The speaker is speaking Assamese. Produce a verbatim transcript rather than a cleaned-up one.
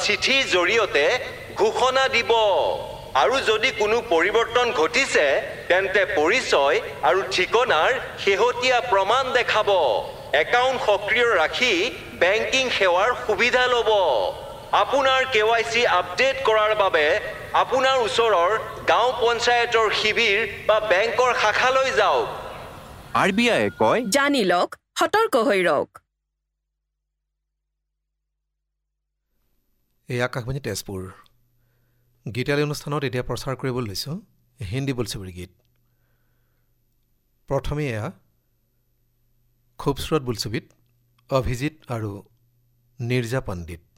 চিঠিৰ জৰিয়তে ঘোষণা দিব আৰু যদি কোনো পৰিৱৰ্তন ঘটিছে তেন্তে পৰিচয় আৰু ঠিকনাৰ শেহতীয়া প্ৰমাণ দেখাব একাউণ্ট সক্ৰিয় ৰাখি বেংকিং সেৱাৰ সুবিধা ল'ব আপোনাৰ কেৱাইচি আপডেট কৰাৰ বাবে আপোনাৰ ওচৰৰ গাঁও পঞ্চায়তৰ শিবিৰ বা বেংকৰ শাখালৈ যাওক আৰ বি আই কয় জানি লওক সতৰ্ক হৈ ৰওক এই আকাশবাণী তেজপুৰ গীতালি অনুষ্ঠানত এতিয়া প্ৰচাৰ কৰিবলৈ লৈছোঁ হিন্দী বোলছবিৰ গীত প্ৰথমে এয়া খুবসুৰত বোলছবিত অভিজিত আৰু নিৰ্জা পণ্ডিত